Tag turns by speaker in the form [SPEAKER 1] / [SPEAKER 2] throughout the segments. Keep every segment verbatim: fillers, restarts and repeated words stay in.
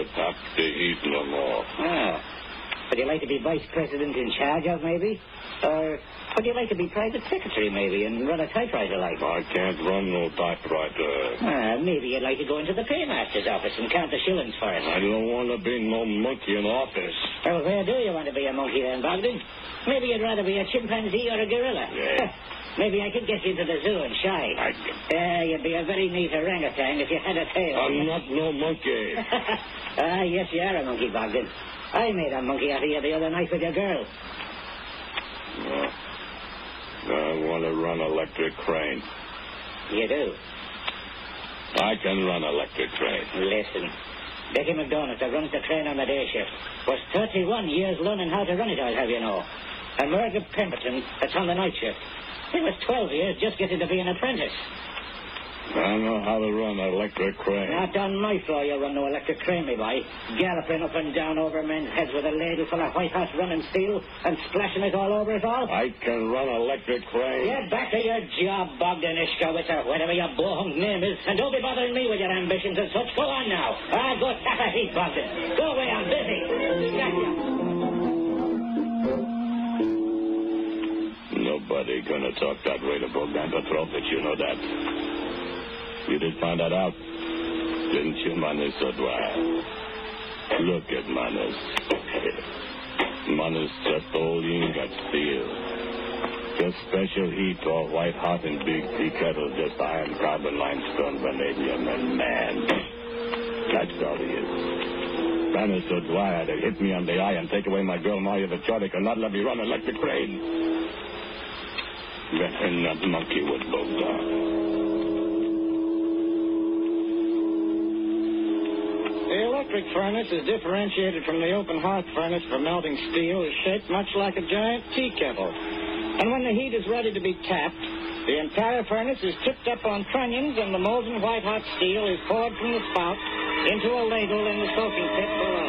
[SPEAKER 1] tap the heat no more.
[SPEAKER 2] Oh. Would you like to be vice president in charge of, maybe? Or would you like to be private secretary, maybe, and run a typewriter like?
[SPEAKER 1] I can't run no typewriter.
[SPEAKER 2] Ah, maybe you'd like to go into the paymaster's office and count the shillings for us.
[SPEAKER 1] I don't want to be no monkey in office.
[SPEAKER 2] Well, where do you want to be a monkey then, Bogdan? Maybe you'd rather be a chimpanzee or a gorilla.
[SPEAKER 1] Yeah.
[SPEAKER 2] Maybe I could get you to the zoo and shine.
[SPEAKER 1] I...
[SPEAKER 2] Uh, you'd be a very neat orangutan if you had a tail.
[SPEAKER 1] I'm not no monkey.
[SPEAKER 2] Ah, yes, you are a monkey, Bogdan. I made a monkey out of you the other night with your girl.
[SPEAKER 1] No. I want to run electric crane.
[SPEAKER 2] You do?
[SPEAKER 1] I can run electric crane.
[SPEAKER 2] Listen. Becky McDonald, that runs the train on the day shift, was thirty-one years learning how to run it, I'll have you know. And Margaret Pemberton, that's on the night shift, he was twelve years just getting to be an apprentice.
[SPEAKER 1] I know how to run an electric crane.
[SPEAKER 2] Not on my floor you run no electric crane, me boy. Galloping up and down over men's heads with a ladle full of white-hot running steel and splashing it all over us all.
[SPEAKER 1] I can run an electric crane.
[SPEAKER 2] Get back to your job, Bogdanishka, or whatever your bohunk name is, and don't be bothering me with your ambitions and such. Go on now. Ah, go tap a heat, Bogdan. Go away, I'm busy. Got you.
[SPEAKER 1] Nobody gonna talk that way to Bogdan Petrovich, you know that. You did find that out, didn't you, Manus O'Dwyer? Look at Manus. Manus just old ingot steel. Just special heat, all white hot and big tea kettle, just iron, carbon, limestone, vanadium, and man. That's all he is. Manus O'Dwyer, they hit me on the eye and take away my girl Maria Vichorik and not let me run electric crane. Better not monkey with Bogdan.
[SPEAKER 3] The electric furnace is differentiated from the open hearth furnace for melting steel, is shaped much like a giant tea kettle. And when the heat is ready to be tapped, the entire furnace is tipped up on trunnions and the molten white-hot steel is poured from the spout into a ladle in the soaking pit below.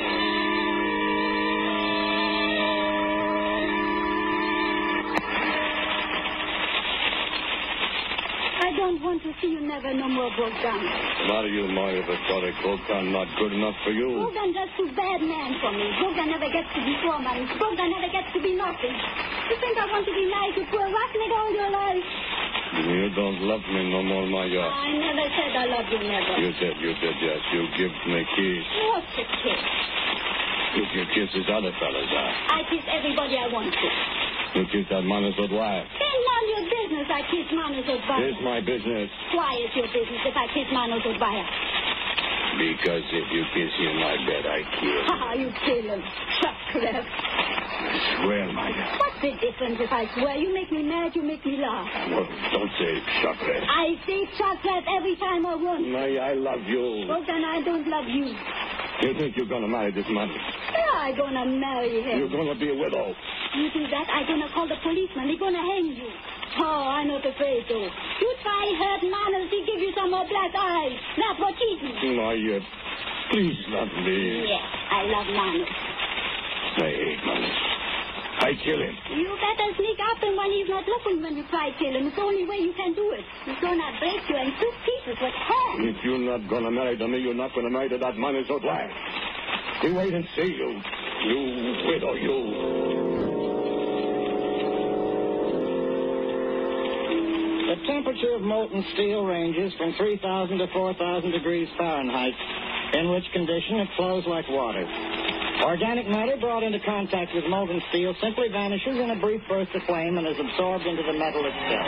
[SPEAKER 4] I don't want to see you never no more, Bogdan.
[SPEAKER 1] Not you, Maria Vichorik. Bogdan not good enough for you.
[SPEAKER 4] Bogdan just too bad man for me. Bogdan never gets to be foreman. Bogdan never gets to be nothing. You think I want to be nice to poor Rocknet all your life?
[SPEAKER 1] You don't love me no more, Maya.
[SPEAKER 4] I never said I love you, never.
[SPEAKER 1] You said you did, yes. You give me kiss.
[SPEAKER 4] What's a kiss?
[SPEAKER 1] You can kiss his other fellas, huh?
[SPEAKER 4] I kiss everybody I want to.
[SPEAKER 1] You kiss that Manus O'Dwyer.
[SPEAKER 4] It's none your business I kiss Manus O'Dwyer.
[SPEAKER 1] It's my business.
[SPEAKER 4] Why is your business if I kiss Manus O'Dwyer?
[SPEAKER 1] Because if you kiss him, I bet I kill.
[SPEAKER 4] Ha, you kill him. Chocolate.
[SPEAKER 1] I swear, Maya.
[SPEAKER 4] What's the difference if I swear? You make me mad, you make me laugh.
[SPEAKER 1] Well, don't say chocolate.
[SPEAKER 4] I say chocolate every time I want.
[SPEAKER 1] Maya, I love you.
[SPEAKER 4] Bogdan, I don't love you.
[SPEAKER 1] You think you're going to marry this man?
[SPEAKER 4] Yeah, I'm gonna marry him.
[SPEAKER 1] You're going to be a widow.
[SPEAKER 4] You do that, I'm gonna call the policeman. They're gonna hang you. Oh, I'm not afraid to. You try hurt Manus, he give you some more black eyes. That's what cheating.
[SPEAKER 1] Maya, please love me.
[SPEAKER 4] Yes, I love Manus.
[SPEAKER 1] I hate Manus. I kill him.
[SPEAKER 4] You better sneak up him when he's not looking when you try to kill him. It's the only way you can do it. He's gonna break you in two pieces with hands.
[SPEAKER 1] If you're not going to marry to me, you're not going to marry to that Manus O'Dwyer. You wait and see, you. You widow, you.
[SPEAKER 3] The temperature of molten steel ranges from three thousand to four thousand degrees Fahrenheit, in which condition it flows like water. Organic matter brought into contact with molten steel simply vanishes in a brief burst of flame and is absorbed into the metal itself.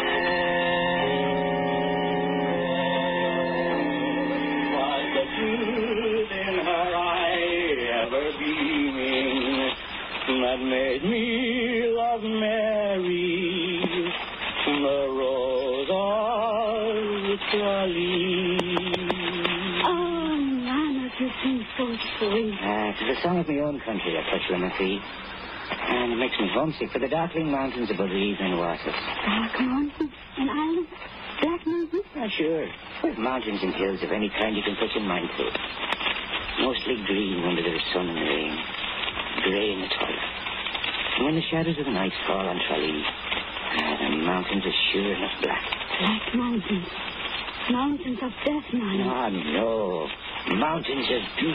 [SPEAKER 3] Was the truth in her eye ever beaming that made me love Mary, the rose of Italy?
[SPEAKER 4] Oh, Manus, you seem so sweet.
[SPEAKER 2] Uh, it's the song of my own country, I touch on my feet. And it makes me homesick for the darkling mountains above the evening waters.
[SPEAKER 4] Dark mountains and islands? Black mountains?
[SPEAKER 2] Not sure. There's mountains and hills of any kind you can put your mind to. Mostly green under the sun and rain. Grey in the twilight. And when the shadows of the night fall on Tralee, ah, the mountains are sure enough black.
[SPEAKER 4] Black mountains. Mountains of death, Manus.
[SPEAKER 2] Ah, no. Mountains of beauty.